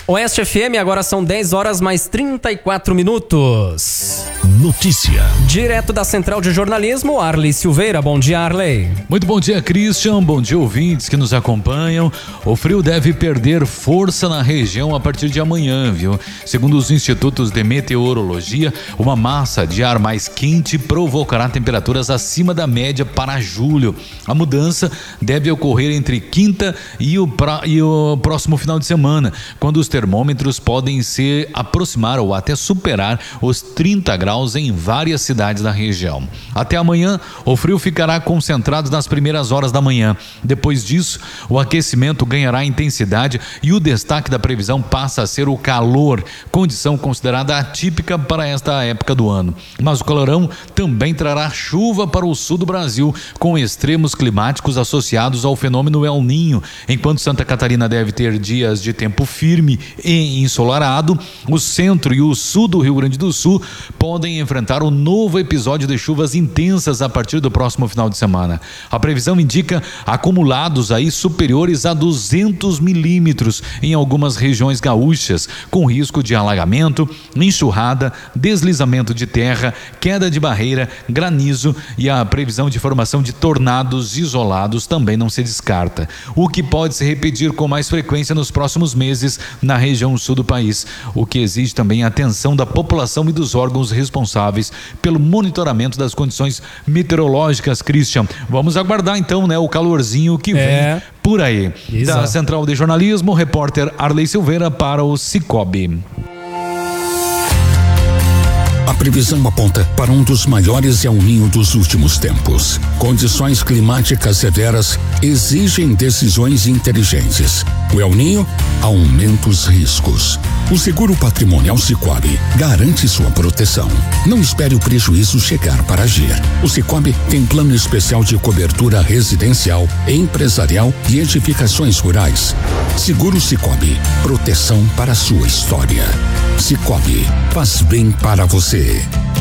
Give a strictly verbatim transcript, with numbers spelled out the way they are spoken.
Oeste F M, agora são dez horas mais trinta e quatro minutos. Notícia. Direto da Central de Jornalismo, Arley Silveira. Bom dia, Arley. Muito bom dia, Christian. Bom dia, ouvintes que nos acompanham. O frio deve perder força na região a partir de amanhã, viu? Segundo os institutos de meteorologia, uma massa de ar mais quente provocará temperaturas acima da média para julho. A mudança deve ocorrer entre quinta e o, pra, e o próximo final de semana, quando os termômetros podem se aproximar ou até superar os trinta graus em várias cidades da região. Até amanhã, o frio ficará concentrado nas primeiras horas da manhã. Depois disso, o aquecimento ganhará intensidade e o destaque da previsão passa a ser o calor, condição considerada atípica para esta época do ano. Mas o calorão também trará chuva para o sul do Brasil, com extremos climáticos associados ao fenômeno El Ninho. Enquanto Santa Catarina deve ter dias de tempo firme e ensolarado, o centro e o sul do Rio Grande do Sul podem enfrentar um novo episódio de chuvas intensas a partir do próximo final de semana. A previsão indica acumulados aí superiores a duzentos milímetros em algumas regiões gaúchas, com risco de alagamento, enxurrada, deslizamento de terra, queda de barreira, granizo, e a previsão de formação de tornados isolados também não se descarta, o que pode se repetir com mais frequência nos próximos meses na região sul do país, o que exige também a atenção da população e dos órgãos responsáveis pelo monitoramento das condições meteorológicas. Christian, vamos aguardar então, né, o calorzinho que vem é. por aí. Exato. Da Central de Jornalismo, repórter Arley Silveira para o Cicobi. A previsão aponta para um dos maiores El Ninho dos últimos tempos. Condições climáticas severas exigem decisões inteligentes. O El Ninho aumenta os riscos. O seguro patrimonial Cicobi garante sua proteção. Não espere o prejuízo chegar para agir. O Cicobi tem plano especial de cobertura residencial, empresarial e edificações rurais. Seguro Cicobi, proteção para a sua história. Cicobi, faz bem para você.